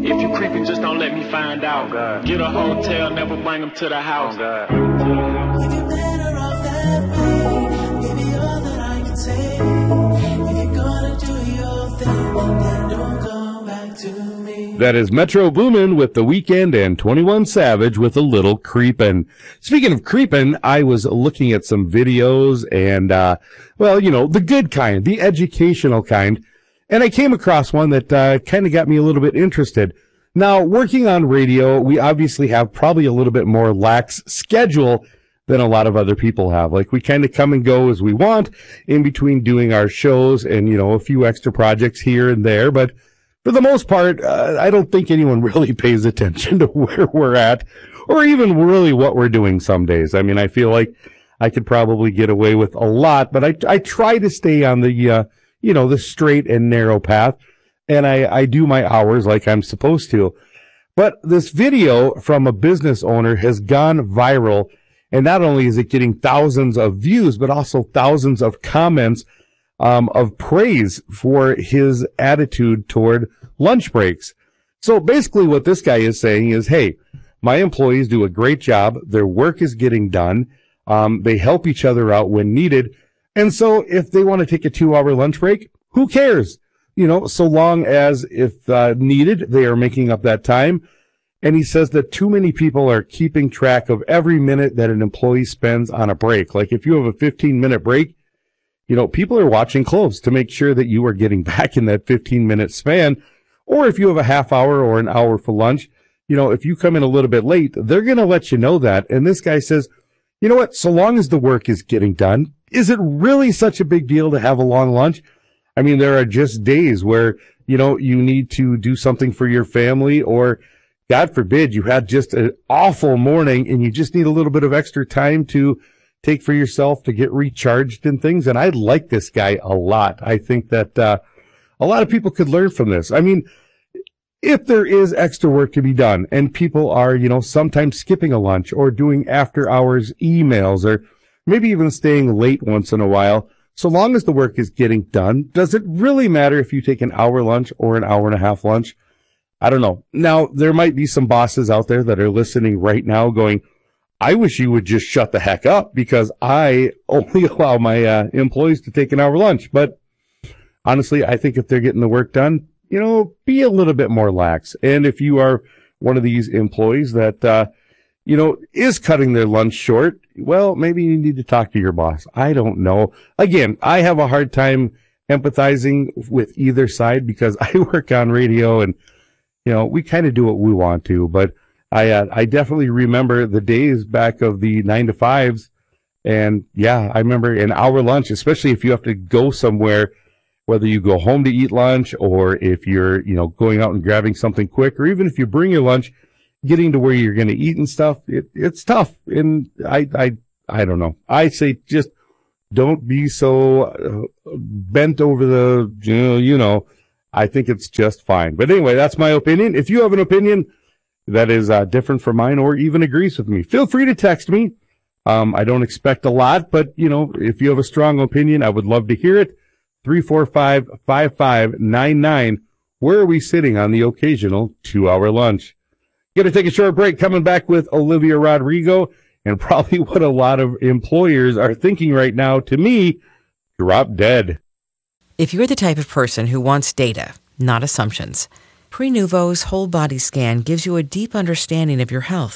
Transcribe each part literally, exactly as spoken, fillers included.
If you creeping, just don't let me find out. Oh, get a hotel, never bring them to the house. Oh, if you're better off that way, maybe all that I can say. If you're gonna do your thing, then don't come back to me. That is Metro Boomin with The Weeknd and twenty-one Savage with a little creepin'. Speaking of creepin', I was looking at some videos and, uh, well, you know, the good kind, the educational kind. And I came across one that, uh, kind of got me a little bit interested. Now, working on radio, we obviously have probably a little bit more lax schedule than a lot of other people have. Like, we kind of come and go as we want in between doing our shows and, you know, a few extra projects here and there. But for the most part, uh, I don't think anyone really pays attention to where we're at or even really what we're doing some days. I mean, I feel like I could probably get away with a lot, but I, I try to stay on the, uh, you know, the straight and narrow path. And I, I do my hours like I'm supposed to. But this video from a business owner has gone viral. And not only is it getting thousands of views, but also thousands of comments um, of praise for his attitude toward lunch breaks. So basically what this guy is saying is, hey, my employees do a great job. Their work is getting done. Um, they help each other out when needed. And so if they want to take a two-hour lunch break, who cares? You know, so long as if uh, needed, they are making up that time. And he says that too many people are keeping track of every minute that an employee spends on a break. Like if you have a fifteen-minute break, you know, people are watching close to make sure that you are getting back in that fifteen-minute span. Or if you have a half hour or an hour for lunch, you know, if you come in a little bit late, they're going to let you know that. And this guy says, you know what, so long as the work is getting done, is it really such a big deal to have a long lunch? I mean, there are just days where, you know, you need to do something for your family, or God forbid you had just an awful morning and you just need a little bit of extra time to take for yourself to get recharged and things. And I like this guy a lot. I think that, uh, a lot of people could learn from this. I mean, if there is extra work to be done and people are, you know, sometimes skipping a lunch or doing after hours emails or maybe even staying late once in a while, so long as the work is getting done, does it really matter if you take an hour lunch or an hour and a half lunch? I don't know. Now, there might be some bosses out there that are listening right now going, I wish you would just shut the heck up because I only allow my uh, employees to take an hour lunch. But honestly, I think if they're getting the work done, you know, be a little bit more lax. And if you are one of these employees that, uh, you know, is cutting their lunch short, well, maybe you need to talk to your boss. I don't know. Again, I have a hard time empathizing with either side because I work on radio and, you know, we kind of do what we want to. But I, uh, I definitely remember the days back of the nine to fives. And yeah, I remember an hour lunch, especially if you have to go somewhere, whether you go home to eat lunch or if you're, you know, going out and grabbing something quick, or even if you bring your lunch, getting to where you're going to eat and stuff, it, it's tough. And I, I, I don't know. I say just don't be so uh, bent over the, you know, you know, I think it's just fine. But anyway, that's my opinion. If you have an opinion that is uh, different from mine or even agrees with me, feel free to text me. Um, I don't expect a lot, but you know, if you have a strong opinion, I would love to hear it. three four five, five five nine nine. Where are we sitting on the occasional two-hour lunch? Going to take a short break, coming back with Olivia Rodrigo, and probably what a lot of employers are thinking right now, to me, drop dead. If you're the type of person who wants data, not assumptions, Prenuvo's whole body scan gives you a deep understanding of your health.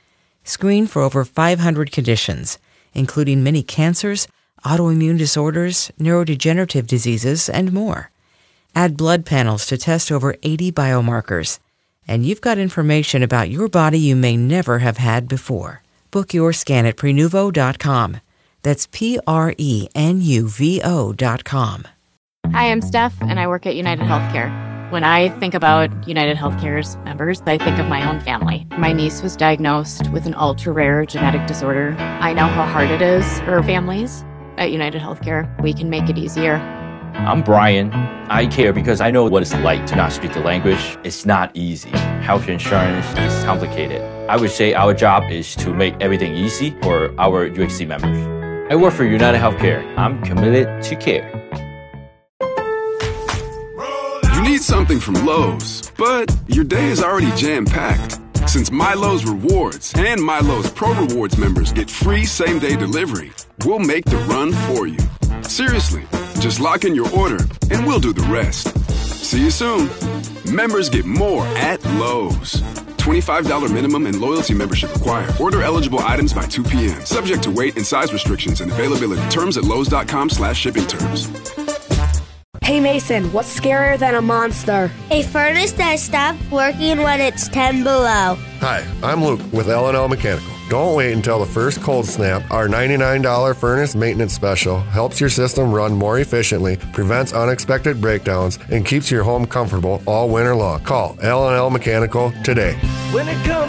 Screen for over five hundred conditions, including many cancers, autoimmune disorders, neurodegenerative diseases, and more. Add blood panels to test over eighty biomarkers. And you've got information about your body you may never have had before. Book your scan at Prenuvo dot com. That's P R E N U V O dot com. Hi, I'm Steph, and I work at United Healthcare. When I think about United Healthcare's members, I think of my own family. My niece was diagnosed with an ultra-rare genetic disorder. I know how hard it is for families. At United Healthcare, we can make it easier. I'm Brian. I care because I know what it's like to not speak the language. It's not easy. Health insurance is complicated. I would say our job is to make everything easy for our U H C members. I work for United Healthcare. I'm committed to care. You need something from Lowe's, but your day is already jam-packed. Since MyLowe's Rewards and MyLowe's Pro Rewards members get free same-day delivery, we'll make the run for you. Seriously, just lock in your order and we'll do the rest. See you soon. Members get more at Lowe's. twenty-five dollars minimum and loyalty membership required. Order eligible items by two p.m. Subject to weight and size restrictions and availability. Terms at lowes.com slash shipping terms. Hey Mason, what's scarier than a monster? A furnace that stops working when it's ten below. Hi, I'm Luke with L and L Mechanical. Don't wait until the first cold snap. Our ninety-nine dollars furnace maintenance special helps your system run more efficiently, prevents unexpected breakdowns, and keeps your home comfortable all winter long. Call L and L Mechanical today. When it comes